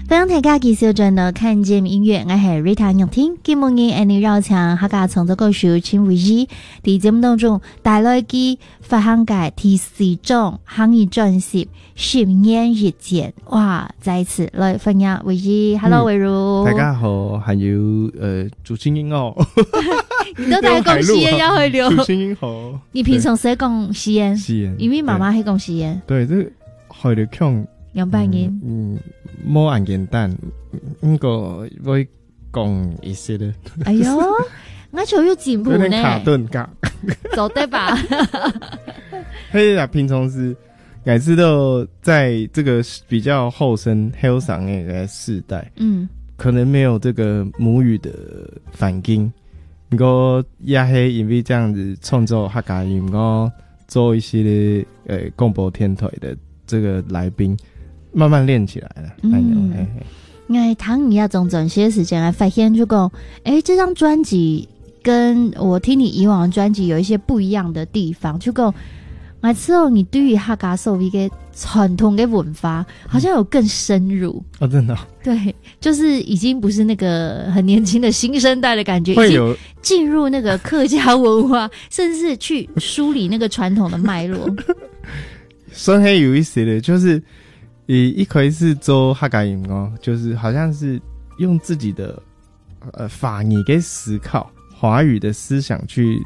本大家繼續進入看見音樂，我係 Rita 玉婷。今日嘅你繞牆客家創作歌手陳慧儀，喺節目當中帶來嘅發行嘅第4張行業專輯《10年一見》。哇！再一次來分享慧儀 ，Hello 慧如， 大家好，還有主持人哦， 你都在講西安要去了。 主持人好， 你平常是講西安？ 西安， 因為媽媽係講西安。 對，這去到強。 兩百年， 冇咁簡單，應該會講一些的。 哎呦，我就有進步呢， 有點卡頓卡， 走對吧？ 嘿呀，平常是每次都在這個比較後生、後生的世代，可能沒有這個母語的反應。不過也係因為這樣子創作客家音樂，做一些廣播電台的這個來賓。慢慢練起來了。 我談一下種整些時間來發現就講，這張專輯跟我聽你以往的專輯有一些不一樣的地方，就講我知道你對於客家所謂的傳統的文化好像有更深入哦，真的、哦、 對，就是已經不是那個很年輕的新生代的感覺，已經進入那個客家文化，甚至去梳理那個傳統的脈絡。 算係有一些的，就是一開始做客家音樂，就是好像是用自己的法語給思考，華語的思想去